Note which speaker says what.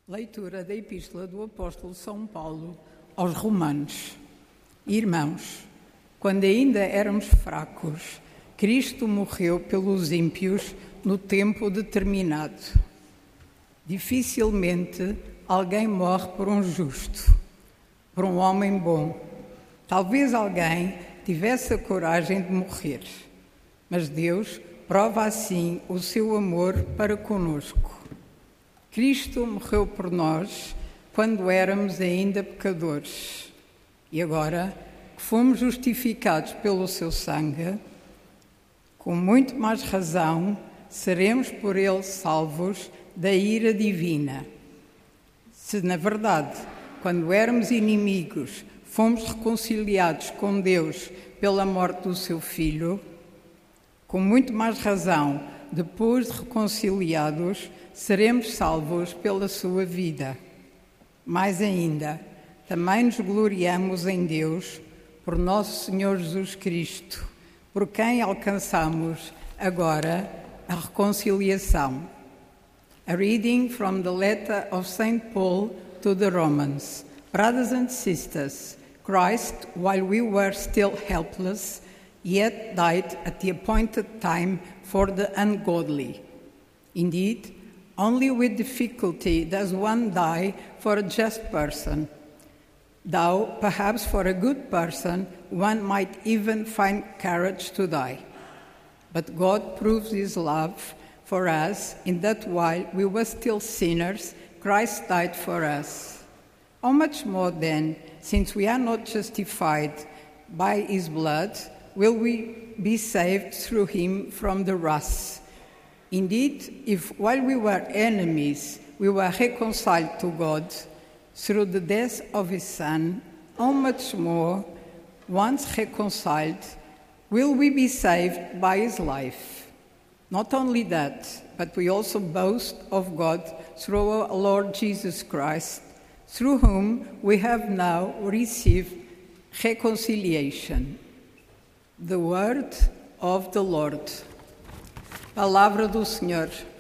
Speaker 1: Leitura da Epístola do Apóstolo São Paulo aos Romanos. Irmãos, quando ainda éramos fracos, Cristo morreu pelos ímpios no tempo determinado. Dificilmente alguém morre por um justo, por um homem bom. Talvez alguém tivesse a coragem de morrer, mas Deus prova assim o seu amor para conosco. Cristo morreu por nós quando éramos ainda pecadores. E agora que fomos justificados pelo seu sangue, com muito mais razão seremos por ele salvos da ira divina. Se, na verdade, quando éramos inimigos, fomos reconciliados com Deus pela morte do seu Filho, com muito mais razão, depois de reconciliados, seremos salvos pela sua vida. Mais ainda, também nos gloriamos em Deus, por nosso Senhor Jesus Cristo, por quem alcançamos agora a reconciliação. A reading from the letter of St. Paul to the Romans. Brothers and sisters, Christ, while we were still helpless, yet died at the appointed time for the ungodly. Indeed, only with difficulty does one die for a just person, though perhaps for a good person one might even find courage to die. But God proves his love for us in that while we were still sinners, Christ died for us. How much more then, since we are not justified by his blood, will we be saved through him from the wrath? Indeed, if while we were enemies, we were reconciled to God through the death of his Son, how much more, once reconciled, will we be saved by his life? Not only that, but we also boast of God through our Lord Jesus Christ, through whom we have now received reconciliation. The word of the Lord. Palavra do Senhor.